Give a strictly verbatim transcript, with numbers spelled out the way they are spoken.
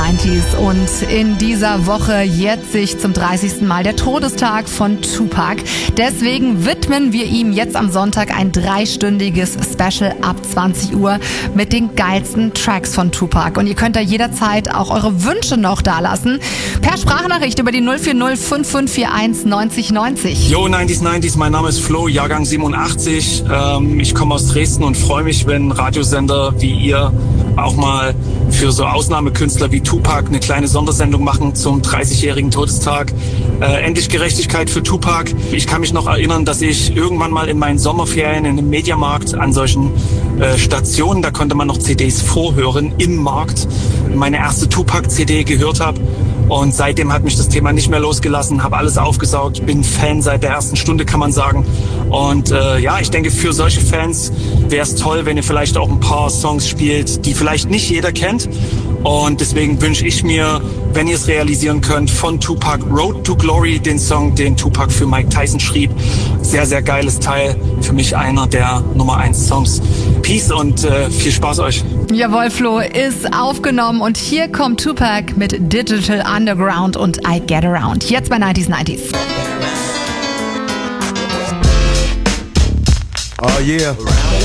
neunziger und in dieser Woche jährt sich zum dreißigsten Mal der Todestag von Tupac. Deswegen widmen wir ihm jetzt am Sonntag ein dreistündiges Special ab zwanzig Uhr mit den geilsten Tracks von Tupac. Und ihr könnt da jederzeit auch eure Wünsche noch dalassen. Per Sprachnachricht über die null vier null fünf fünf vier eins neunzig neunzig. Yo, neunziger, neunziger, mein Name ist Flo, Jahrgang siebenundachtzig. Ähm, ich komme aus Dresden und freue mich, wenn Radiosender wie ihr auch mal für so Ausnahmekünstler wie Tupac eine kleine Sondersendung machen zum dreißigjährigen Todestag. Äh, endlich Gerechtigkeit für Tupac. Ich kann mich noch erinnern, dass ich irgendwann mal in meinen Sommerferien in einem Mediamarkt an solchen äh, Stationen, da konnte man noch C Ds vorhören, im Markt, meine erste Tupac-C D gehört habe. Und seitdem hat mich das Thema nicht mehr losgelassen, habe alles aufgesaugt, bin Fan seit der ersten Stunde, kann man sagen. Und äh, ja, ich denke, für solche Fans wäre es toll, wenn ihr vielleicht auch ein paar Songs spielt, die vielleicht nicht jeder kennt. Und deswegen wünsche ich mir, wenn ihr es realisieren könnt, von Tupac Road to Glory, den Song, den Tupac für Mike Tyson schrieb. Sehr, sehr geiles Teil. Für mich einer der Nummer eins Songs. Peace und äh, viel Spaß euch. Jawohl, Flo, ist aufgenommen und hier kommt Tupac mit Digital Underground und I Get Around. Jetzt bei neunziger, neunziger. Oh yeah.